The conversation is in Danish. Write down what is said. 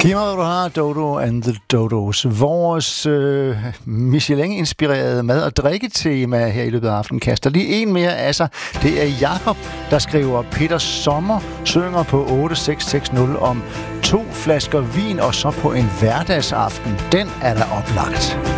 Giv mig, hvad du har, Dodo and the Dodos. Vores Michelin-inspirerede mad- og drikketema her i løbet af aftenen kaster lige en mere af sig. Det er Jakob, der skriver: Peter Sommer synger på 8660 om 2 flasker vin og så på en hverdagsaften. Den er da oplagt.